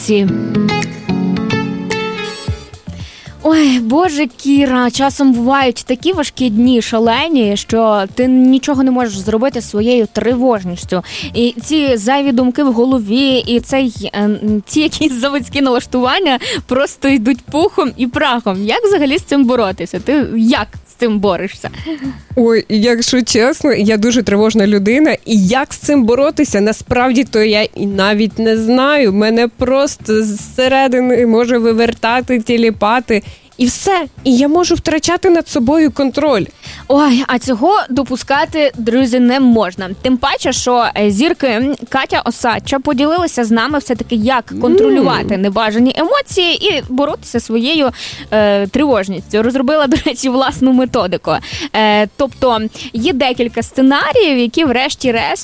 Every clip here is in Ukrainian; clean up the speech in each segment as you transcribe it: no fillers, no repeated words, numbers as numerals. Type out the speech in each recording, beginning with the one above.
Ой, Боже, Кіра, часом бувають такі важкі дні, шалені, що ти нічого не можеш зробити своєю тривожністю. І ці зайві думки в голові, і ці якісь заводські налаштування просто йдуть пухом і прахом. Як взагалі з цим боротися? Ти як з цим борешся? Ой, якщо чесно, я дуже тривожна людина, і як з цим боротися, насправді, то я і навіть не знаю. Мене просто зсередини може вивертати, тіліпати. І все. І я можу втрачати над собою контроль. Ой, а цього допускати, друзі, не можна. Тим паче, що зірки Катя Осадча поділилися з нами все-таки, як контролювати небажані емоції і боротися своєю тривожністю. Розробила, до речі, власну методику. Тобто, є декілька сценаріїв, які врешті-решт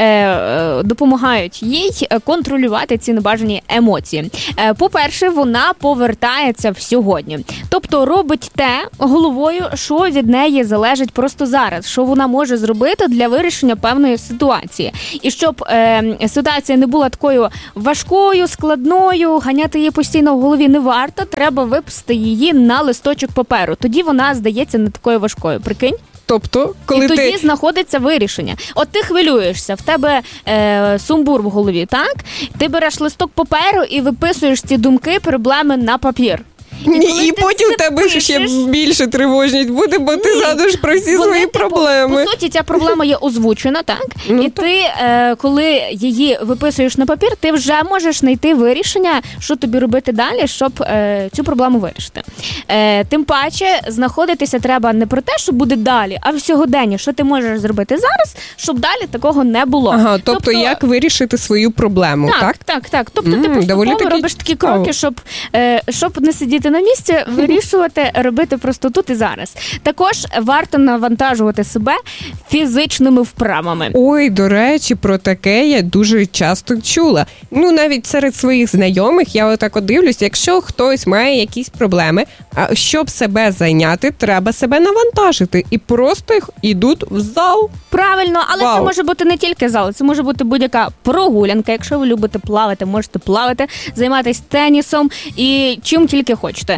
допомагають їй контролювати ці небажані емоції. По-перше, вона повертається в сьогодні. Тобто робить те головою, що від неї залежить просто зараз, що вона може зробити для вирішення певної ситуації. І щоб ситуація не була такою важкою, складною, ганяти її постійно в голові не варто, треба виписати її на листочок паперу. Тоді вона здається не такою важкою. Прикинь? Тобто, коли і тоді знаходиться вирішення. От ти хвилюєшся, в тебе сумбур в голові, так? Ти береш листок паперу і виписуєш ці думки, проблеми на папір. І потім в тебе ще більше тривожність буде, бо ти згадуєш про всі свої проблеми. По суті, ця проблема є озвучена, так? І ти, коли її виписуєш на папір, ти вже можеш знайти вирішення, що тобі робити далі, щоб цю проблему вирішити. Тим паче, знаходитися треба не про те, що буде далі, а в сьогоденні, що ти можеш зробити зараз, щоб далі такого не було. Ага, тобто як вирішити свою проблему, так? Так. Тобто ти поступово робиш такі кроки, щоб не сидіти на місці, вирішувати, робити просто тут і зараз. Також варто навантажувати себе фізичними вправами. Ой, до речі, про таке я дуже часто чула. Навіть серед своїх знайомих я отак дивлюсь, якщо хтось має якісь проблеми, щоб себе зайняти, треба себе навантажити. І просто йдуть в зал. Правильно, але це може бути не тільки зал, це може бути будь-яка прогулянка. Якщо ви любите плавати, можете плавати, займатися тенісом і чим тільки хочете.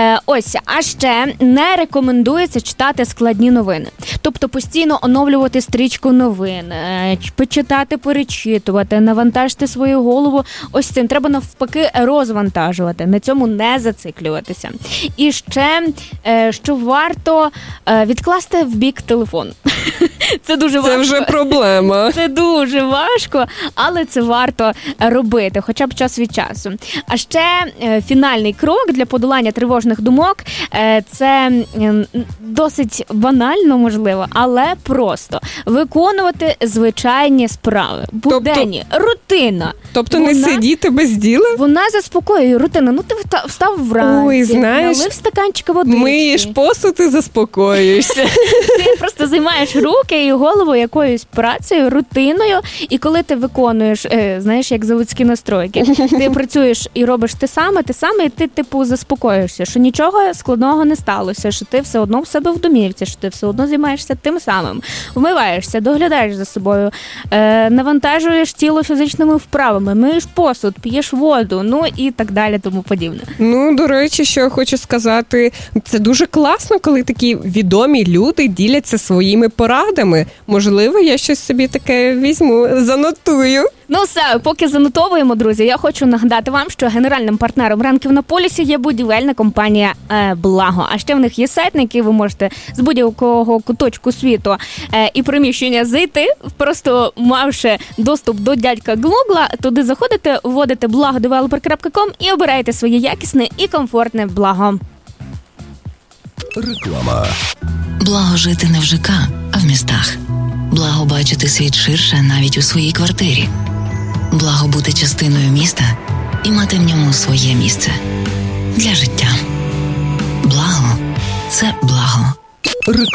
А ще не рекомендується читати складні новини. Тобто постійно оновлювати стрічку новин, почитати, перечитувати, навантажити свою голову. Ось цим треба навпаки розвантажувати, на цьому не зациклюватися. І ще, що варто відкласти в бік телефон. Це дуже важко. Це вже проблема. Це дуже важко, але це варто робити, хоча б час від часу. А ще фінальний крок для подолання тривожних думок – це досить банально, можливо, але просто виконувати звичайні справи. Буденні, рутина. Тобто не сидіти без діла? Вона заспокоює рутину. Ти встав вранці, налив стаканчика водички. Миєш посуд і заспокоюєшся. Ти просто займаєш руки і голову якоюсь працею, рутиною, і коли ти виконуєш, знаєш, як заводські настройки, ти працюєш і робиш те саме, і ти, заспокоюєшся, що нічого складного не сталося, що ти все одно в себе в домівці, що ти все одно займаєшся тим самим. Вмиваєшся, доглядаєш за собою, навантажуєш тіло фізичними вправами, миєш посуд, п'єш воду, і так далі, тому подібне. До речі, що я хочу сказати, це дуже класно, коли такі відомі люди діляться своїми порадами. Можливо, я щось собі таке візьму, занотую. Все, поки занотовуємо, друзі, я хочу нагадати вам, що генеральним партнером «Ранків на полюсі» є будівельна компанія «Благо». А ще в них є сайт, на який ви можете з будь-якого куточку світу і приміщення зайти, просто мавши доступ до дядька Гугла, туди заходите, вводите blagodeveloper.com і обираєте своє якісне і комфортне благо. Реклама. Благо жити не в ЖК, а в містах. Благо бачити світ ширше навіть у своїй квартирі. Благо бути частиною міста і мати в ньому своє місце. Для життя. Благо – це благо.